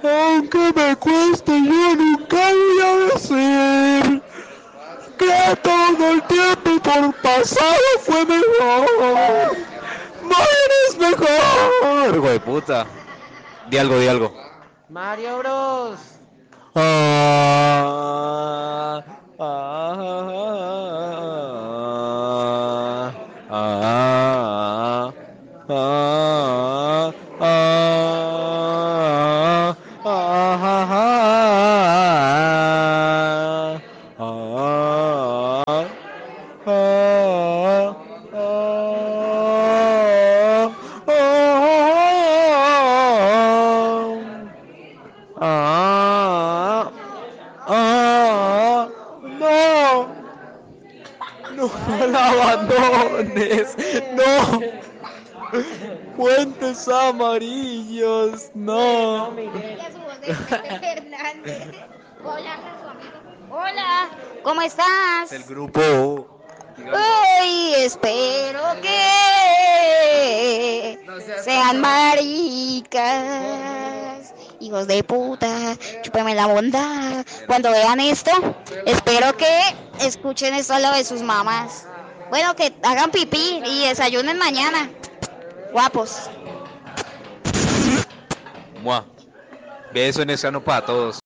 Aunque me cueste, yo nunca voy a decir que todo el tiempo por pasado fue mejor. Morir es mejor. Güey, puta. Di algo, di algo. Mario Bros. Ah, ah, ah, ah, ah, ah, ah, ah, no, no la abandones, no, puentes amarillos, No, no. Miguel. La su voz de Vicente Fernández. Hola, su amigo. Hola, ¿cómo El estás? grupo, diga algo. Uy, espero que No seas sean tan maricas, hijos de puta, chúpeme la bondad. Era. Cuando vean esto, espero que escuchen esto a lo de sus mamás. Bueno, que hagan pipí y desayunen mañana. Guapos. Mua. Beso en ese ano para todos.